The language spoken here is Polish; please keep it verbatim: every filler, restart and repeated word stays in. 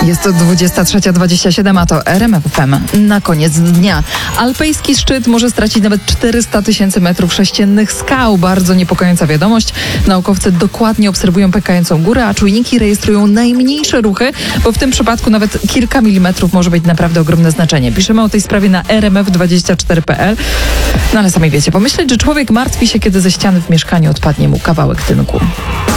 Jest to dwudziesta trzecia dwadzieścia siedem, a to R M F F M. Na koniec dnia. Alpejski szczyt może stracić nawet czterysta tysięcy metrów sześciennych skał. Bardzo niepokojąca wiadomość. Naukowcy dokładnie obserwują pękającą górę, a czujniki rejestrują najmniejsze ruchy, bo w tym przypadku nawet kilka milimetrów może mieć naprawdę ogromne znaczenie. Piszemy o tej sprawie na r m f dwadzieścia cztery kropka p l. No ale sami wiecie, pomyśleć, że człowiek martwi się, kiedy ze ściany w mieszkaniu odpadnie mu kawałek tynku.